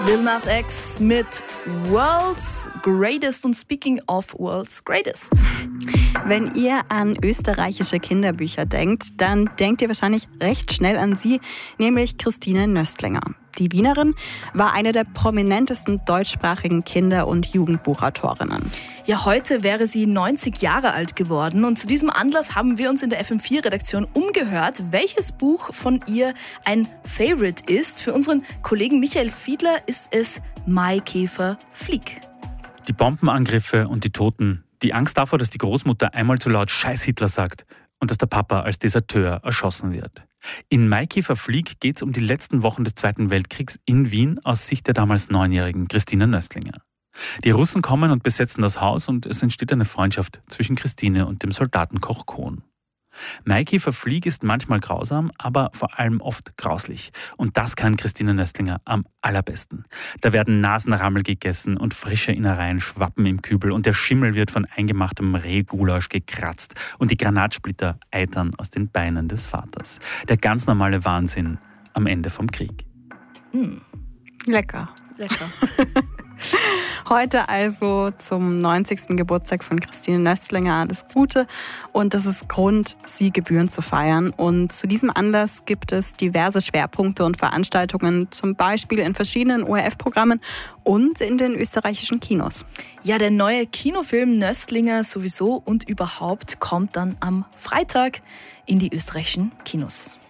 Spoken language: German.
Lil Nas X mit World's Greatest und Speaking of World's Greatest. Wenn ihr an österreichische Kinderbücher denkt, dann denkt ihr wahrscheinlich recht schnell an sie, nämlich Christine Nöstlinger. Die Wienerin war eine der prominentesten deutschsprachigen Kinder- und Jugendbuchautorinnen. Ja, heute wäre sie 90 Jahre alt geworden und zu diesem Anlass haben wir uns in der FM4-Redaktion umgehört, welches Buch von ihr ein Favorite ist. Für unseren Kollegen Michael Fiedler ist es Maikäfer Flieg. Die Bombenangriffe und die Toten, die Angst davor, dass die Großmutter einmal zu laut Scheiß Hitler sagt und dass der Papa als Deserteur erschossen wird. In Maikäfer Flieg geht es um die letzten Wochen des Zweiten Weltkriegs in Wien aus Sicht der damals 9-jährigen Christine Nöstlinger. Die Russen kommen und besetzen das Haus und es entsteht eine Freundschaft zwischen Christine und dem Soldatenkoch Kohn. Maikäfer Flieg ist manchmal grausam, aber vor allem oft grauslich. Und das kann Christine Nöstlinger am allerbesten. Da werden Nasenrammel gegessen und frische Innereien schwappen im Kübel und der Schimmel wird von eingemachtem Rehgulasch gekratzt und die Granatsplitter eitern aus den Beinen des Vaters. Der ganz normale Wahnsinn am Ende vom Krieg. Lecker. Lecker. Heute also zum 90. Geburtstag von Christine Nöstlinger alles Gute und das ist Grund, sie gebührend zu feiern. Und zu diesem Anlass gibt es diverse Schwerpunkte und Veranstaltungen, zum Beispiel in verschiedenen ORF-Programmen und in den österreichischen Kinos. Ja, der neue Kinofilm Nöstlinger sowieso und überhaupt kommt dann am Freitag in die österreichischen Kinos.